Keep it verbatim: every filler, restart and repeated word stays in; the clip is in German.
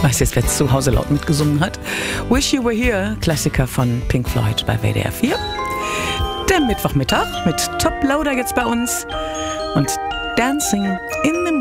Ich weiß jetzt, wer zu Hause laut mitgesungen hat. Wish You Were Here, Klassiker von Pink Floyd bei W D R vier. Der Mittwochmittag mit Top Loader jetzt bei uns und Dancing in the